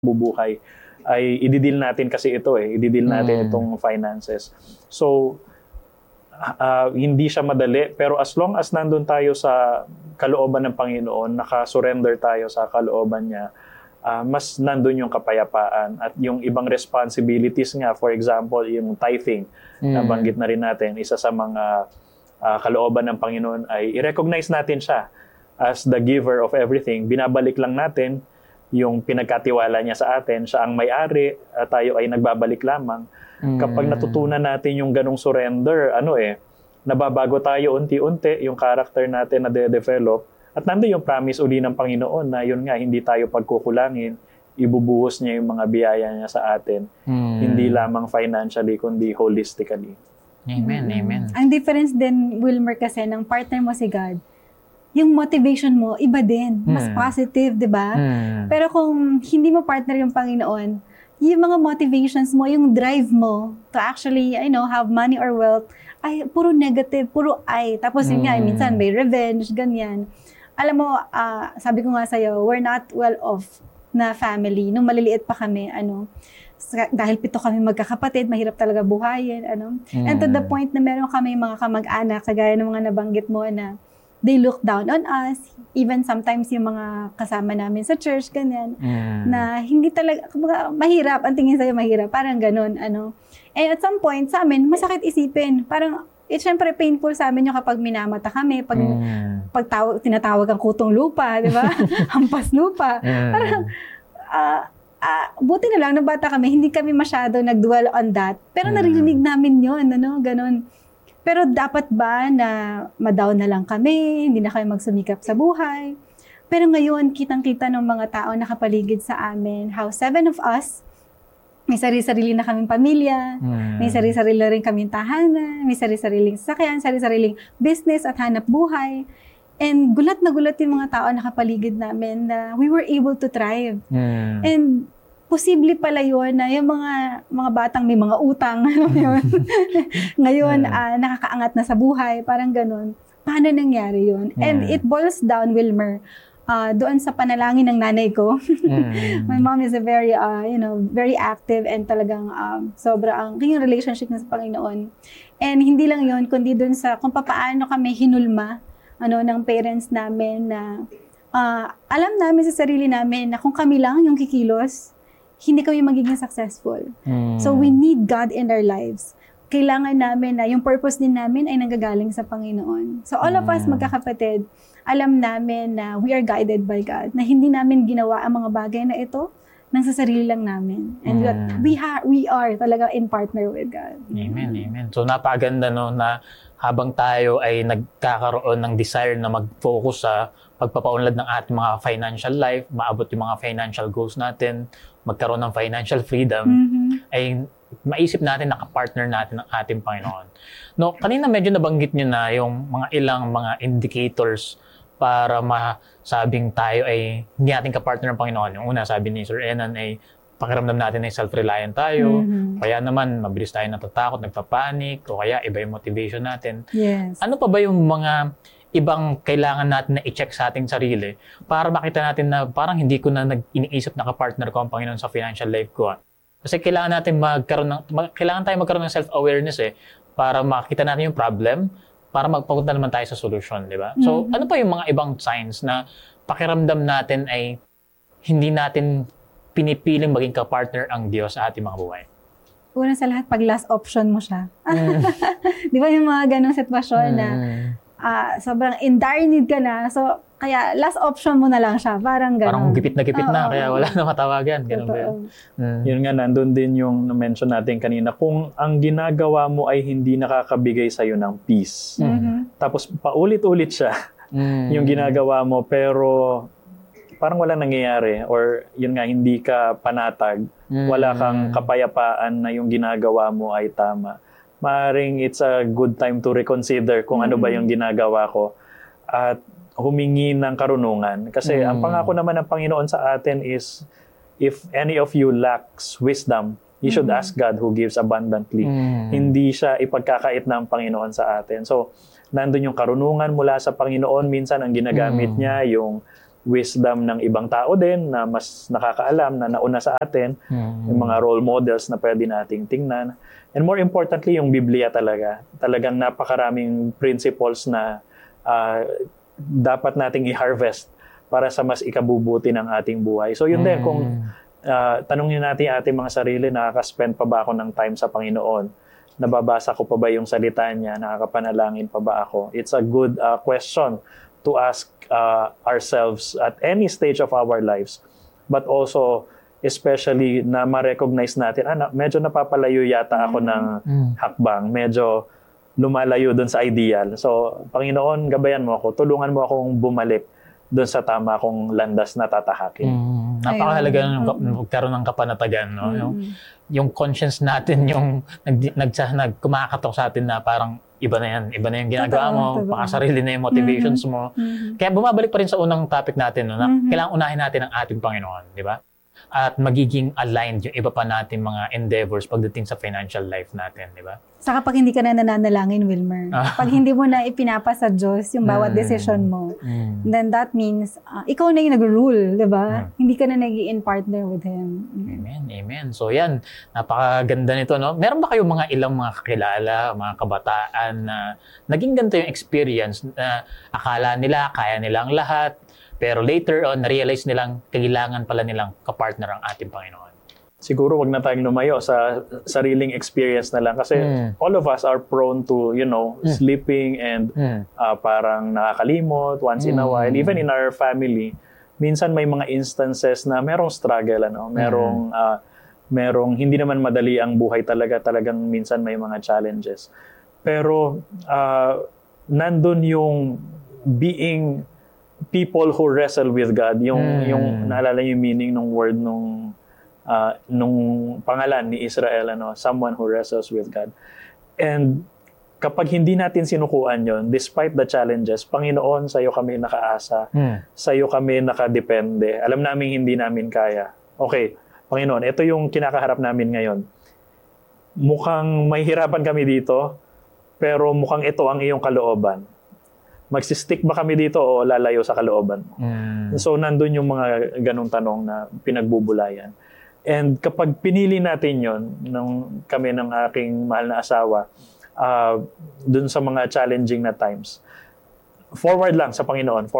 bubuhay ay i-deal natin kasi ito i-deal natin itong finances. So, hindi siya madali, pero as long as nandun tayo sa kalooban ng Panginoon, naka-surrender tayo sa kalooban niya, mas nandun yung kapayapaan at yung ibang responsibilities nga, for example, yung tithing, nabanggit na rin natin, isa sa mga kalooban ng Panginoon ay i-recognize natin siya as the giver of everything. Binabalik lang natin yung pinagkatiwala niya sa atin, siya ang may-ari at tayo ay nagbabalik lamang. Kapag natutunan natin yung ganong surrender, nababago tayo unti-unti, yung character natin na de-develop, at nandun yung promise uli ng Panginoon na yun nga, hindi tayo pagkukulangin, ibubuhos niya yung mga biyaya niya sa atin, hindi lamang financially, kundi holistically. Amen, amen. Ang difference din, Wilmer, kasi ng partner mo si God, yung motivation mo, iba din. Mas positive, di ba? Pero kung hindi mo partner yung Panginoon, yung mga motivations mo, yung drive mo to actually, have money or wealth, ay, puro negative, puro ay. Tapos yun nga, minsan may revenge, ganyan. Alam mo, sabi ko nga sa'yo, we're not well off na family. Nung maliliit pa kami, dahil 7 kami magkakapatid, mahirap talaga buhayin, And to the point na meron kami mga kamag-anak, kagaya ng mga nabanggit mo na they look down on us, even sometimes yung mga kasama namin sa church, ganyan, na hindi talaga, mahirap, ang tingin sa'yo mahirap, parang ganun, And at some point, sa amin, masakit isipin, parang, syempre painful sa amin yung kapag minamata kami, pag tinatawag ang kutong lupa, di ba? Hampas lupa. Parang, buti na lang, nung bata kami, hindi kami masyado nag-dwell on that, pero naririnig namin yun, ganun. Pero dapat ba na ma-down na lang kami, hindi na kami magsumikap sa buhay? Pero ngayon, kitang-kita ng mga tao nakapaligid sa amin, how 7 of us, may sarili-sarili na kaming pamilya, may sarili-sarili rin kaming tahanan, may sarili-sariling sasakyan, sarili-sariling business at hanap buhay. And gulat na gulat yung mga tao nakapaligid namin na we were able to thrive. And posible pala yun na yung mga batang may mga utang, ngayon, nakakaangat na sa buhay, parang ganun. Paano nangyari yun? And it boils down, Wilmer, doon sa panalangin ng nanay ko. My mom is a very, very active and talagang sobra yung relationship niya sa Panginoon. And hindi lang yun, kundi doon sa kung paano kami hinulma ng parents namin na alam namin sa sarili namin na kung kami lang yung kikilos, hindi kami magiging successful. So we need God in our lives. Kailangan namin na yung purpose din namin ay nanggagaling sa Panginoon. So all of us magkakapatid, alam namin na we are guided by God, na hindi namin ginawa ang mga bagay na ito nang sa sarili lang namin. And that we are talaga in partner with God. Amen, amen. So napaganda na habang tayo ay nagkakaroon ng desire na mag-focus sa pagpapaunlad ng ating mga financial life, maabot yung mga financial goals natin, magkaroon ng financial freedom, ay maisip natin na ka-partner natin ng ating Panginoon. No, kanina medyo nabanggit niyo na yung ilang mga indicators para masabing tayo ay hindi natin ka-partner ng Panginoon. Yung una, sabi ni Sir Enan, ay pakiramdam natin ay self-reliant tayo, kaya naman mabilis tayo natatakot, nagpapanik, o kaya iba yung motivation natin. Yes. Ano pa ba yung mga ibang kailangan natin na i-check sa ating sarili para makita natin na parang hindi ko na iniisip na ka-partner ko ang Panginoon sa financial life ko? Kasi kailangan tayo magkaroon ng self-awareness para makita natin yung problem, para magpapunta naman tayo sa solution, di ba? So, ano pa yung mga ibang signs na pakiramdam natin ay hindi natin pinipiling maging ka-partner ang Diyos sa ating mga buhay? Una sa lahat, pag last option mo siya. Di ba yung mga ganong sitwasyon na sobrang in dire need ka na, so kaya last option mo na lang siya, parang gano'n. Parang gipit na kaya wala na matawagan. Ganun ba yun? Yun nga, nandun din yung na-mention natin kanina, kung ang ginagawa mo ay hindi nakakabigay sa'yo ng peace, tapos paulit-ulit siya, yung ginagawa mo, pero parang wala nangyayari, or yun nga, hindi ka panatag, wala kang kapayapaan na yung ginagawa mo ay tama. Maaring it's a good time to reconsider kung ano ba yung ginagawa ko at humingi ng karunungan. Kasi ang pangako naman ng Panginoon sa atin is, if any of you lacks wisdom, you should ask God who gives abundantly. Hindi siya ipagkakait ng Panginoon sa atin. So, nandun yung karunungan mula sa Panginoon. Minsan ang ginagamit niya yung wisdom ng ibang tao din na mas nakakaalam, na nauna sa atin, yung mga role models na pwede nating tingnan. And more importantly, yung Biblia talaga. Talagang napakaraming principles na dapat nating i-harvest para sa mas ikabubuti ng ating buhay. So yun din, kung tanungin natin ating mga sarili, nakaka-spend pa ba ako ng time sa Panginoon? Nababasa ko pa ba yung salita niya? Nakakapanalangin pa ba ako? It's a good question to ask ourselves at any stage of our lives. But also, especially na ma-recognize natin, medyo napapalayo yata ako ng hakbang. Medyo lumalayo dun sa ideal. So, Panginoon, gabayan mo ako. Tulungan mo akong bumalik dun sa tama kong landas na tatahakin. Napakahalaga ng magkaroon ng kapanatagan. No? Yung conscience natin, yung kumakatok sa atin na parang iba na yung ginagawa mo, pakasarili na yung motivations mo. Kaya bumabalik pa rin sa unang topic natin, no, na kailangan unahin natin ang ating Panginoon, di ba? At magiging aligned yung iba pa natin mga endeavors pagdating sa financial life natin, di ba? Saka pag hindi ka na nananalangin, Wilmer, pag hindi mo na ipinapa sa Diyos yung bawat decision mo, then that means ikaw na yung nag-rule, di ba? Hindi ka na nag-in partner with Him. Amen. So yan, napakaganda nito, no? Meron ba kayong ilang mga kakilala, mga kabataan na naging ganito yung experience na akala nila kaya nilang lahat, pero later on, na-realize nilang kailangan pala nilang kapartner ang ating Panginoon? Siguro wag na tayong lumayo sa sariling experience na lang kasi all of us are prone to, sleeping and parang nakakalimot once in a while. Even in our family, minsan may mga instances na merong struggle, merong hindi naman madali ang buhay talagang minsan may mga challenges. Pero nandun yung being people who wrestle with God, yung naalala yung meaning ng word nung pangalan ni Israel, someone who wrestles with God. And kapag hindi natin sinukuan yon, despite the challenges, Panginoon, sa iyo kami nakaasa, sa iyo kami nakadepende. Alam namin hindi namin kaya. Okay, Panginoon, ito yung kinakaharap namin ngayon. Mukhang may hirapan kami dito, pero mukhang ito ang iyong kalooban. Magsistick ba kami dito o lalayo sa kalooban mo? So, nandun yung mga ganong tanong na pinagbubulayan. And kapag pinili natin yon kami ng aking mahal na asawa, dun sa mga challenging na times, forward lang sa Panginoon,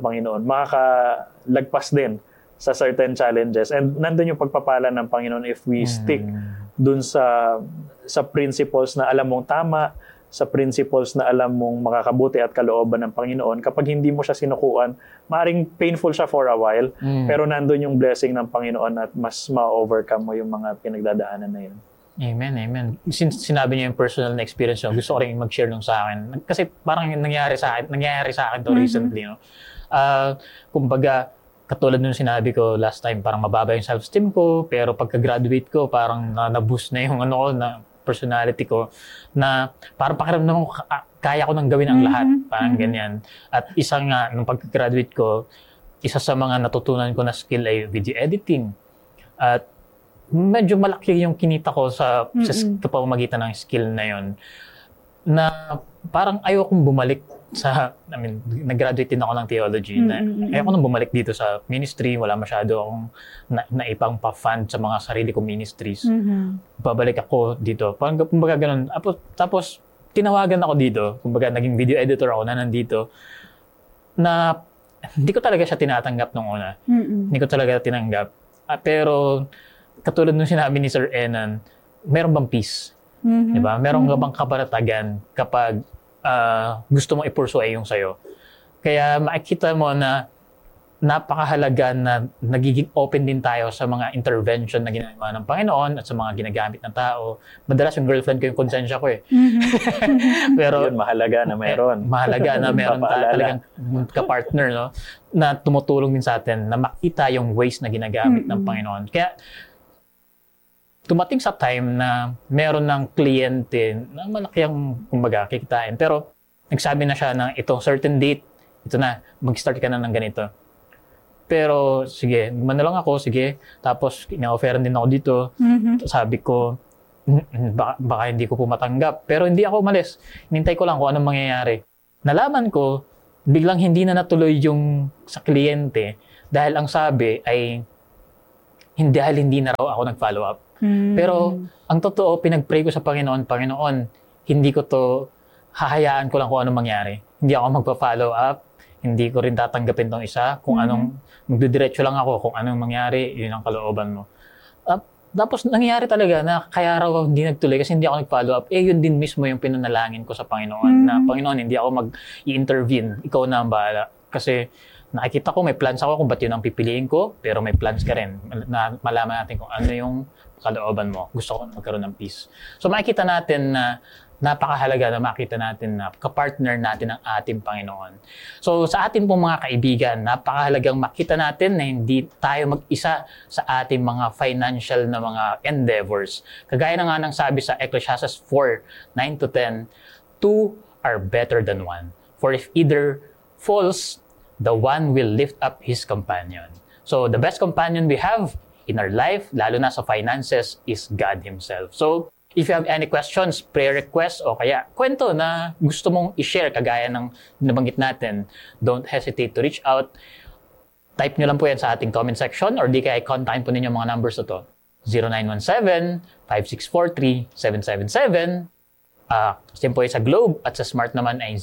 makakalagpas din sa certain challenges. And nandun yung pagpapala ng Panginoon if we stick dun sa principles na alam mong tama, sa principles na alam mong makakabuti at kalooban ng Panginoon. Kapag hindi mo siya sinukuan, maaaring painful siya for a while, pero nandun yung blessing ng Panginoon at mas ma-overcome mo yung mga pinagdadaanan na yun. Amen. Since sinabi niyo yung personal na experience niyo, gusto ko rin mag-share nung sa akin. Kasi parang nangyari sa akin to recently. No? Kumbaga, katulad nung sinabi ko last time, parang mababa yung self-esteem ko, pero pagka-graduate ko, parang na-boost na yung na personality ko, na parang pakiramdam ko, kaya ko nang gawin ang lahat. Parang ganyan. At isa nga, nung pag-graduate ko, isa sa mga natutunan ko na skill ay video editing. At medyo malaki yung kinita ko sa kapamamagitan ng skill na yon, na parang ayokong bumalik nag-graduate din ako ng theology. Ayoko nang bumalik dito sa ministry. Wala masyado akong naipang pa-fund sa mga sarili kong ministries. Babalik ako dito. Parang kumbaga ganun. Tapos, tinawagan ako dito. Kumbaga, naging video editor ako na nandito. Na hindi ko talaga siya tinatanggap nung una. Hindi ko talaga tinanggap. Pero, katulad nung sinabi ni Sir Enan, meron bang peace? Diba? Meron bang kapanatagan kapag gusto mong i-pursue yung sayo. Kaya makikita mo na napakahalaga na nagiging open din tayo sa mga intervention na ginagawa ng Panginoon at sa mga ginagamit ng tao. Madalas yung girlfriend ko yung konsensya ko eh. Pero yun, mahalaga na meron. Mahalaga na meron talagang kapartner, no? Na tumutulong din sa atin na makita yung ways na ginagamit ng Panginoon. Kaya tumating sa time na meron ng kliyente na malaki ang kumbaga kikitain. Pero nagsabi na siya na itong certain date, ito na, mag-start ka na ng ganito. Pero sige, lang ako, sige. Tapos ina-offeran din ako dito. Sabi ko, baka hindi ko po matanggap. Pero hindi ako umalis. Hinintay ko lang kung anong mangyayari. Nalaman ko biglang hindi na natuloy yung sa kliyente dahil ang sabi ay hindi na raw ako nag-follow up. Pero ang totoo, pinag-pray ko sa Panginoon, hindi ko to, hahayaan ko lang kung anong mangyari. Hindi ako magpa-follow up, hindi ko rin tatanggapin tong isa, kung anong, magdidiretso lang ako kung anong mangyari, yun ang kalooban mo. Tapos nangyayari talaga na kaya raw hindi nagtuloy kasi hindi ako nag-follow up. Yun din mismo yung pinanalangin ko sa Panginoon na Panginoon, hindi ako mag-i-intervene. Ikaw na ang bahala. Kasi nakikita ko, may plans ako kung ba't yun ang pipiliin ko, pero may plans ka rin. Na malaman natin kung ano yung kalooban mo. Gusto ko magkaroon ng peace. So makikita natin na napakahalaga na makita natin na kapartner natin ang ating Panginoon. So sa atin pong mga kaibigan, napakahalagang makita natin na hindi tayo mag-isa sa ating mga financial na mga endeavors. Kagaya na nga ng sabi sa Ecclesiastes 4:9-10, two are better than one. For if either falls, the one will lift up his companion. So the best companion we have in our life, lalo na sa finances, is God Himself. So if you have any questions, prayer requests, o kaya kwento na gusto mong i-share kagaya ng nabanggit natin, don't hesitate to reach out. Type nyo lang po yan sa ating comment section or di kaya kontakin po ninyo mga numbers na to. 0917-5643-777. Kasi po sa Globe at sa Smart naman ay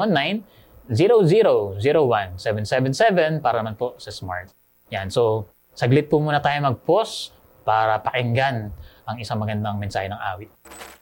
0919-0001-777 para naman po sa Smart. Yan, so saglit po muna tayo mag-pause para pakinggan ang isang magandang mensahe ng awit.